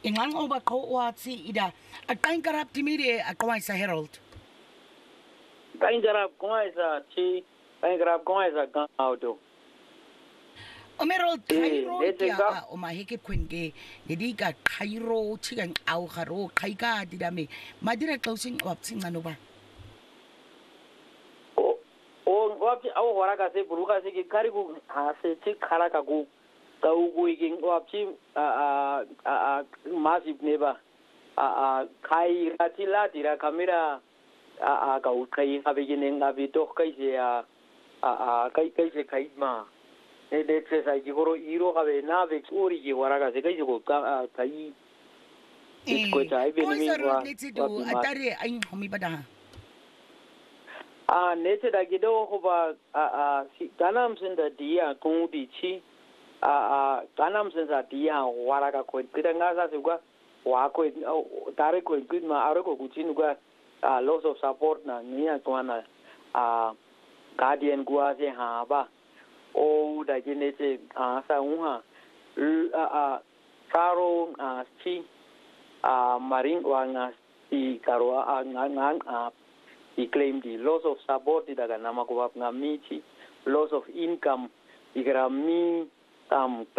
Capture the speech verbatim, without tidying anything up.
Ingang oba ko watsi ida. Akain karap timiri akawai sa Herald. Kain jarap kung isa chi kain jarap kung isa kang auto. Omerol Cairo Eh, dia ka- a o mahike kwenge. Jadi ka Cairo chigang au haro kai ka didame. Madira closing up singano ba. O o wapti awo wara ka se buru ka se ki kari ku ha se chi khara ka ku ka u ku iking wapti a a a massive neba a a kai rati la tira kamera a a ka u kai ka be ginen ga bi to kai se a a a kai kai se kai ma e de se sa ki horo iro ka be na be ori ki wara ka se kai se ko ka kai Eh, ko chai be ni mi wa let's do atare ain homi bada. a nece da gido ko ba a a si kanam sin da dia kung di chi a a kanam sin sa dia wara ka ko kita nga sa suga wa ko tare ko gud ma aro ko kuchin ga a loss of support na niya ko na a guardian gua se ha ba o da gi nece a sa un ha a a karo a chi a maring wa nga si karo a nga nga a he claimed the loss of support daga nama ko ngamichi loss of income igara mi um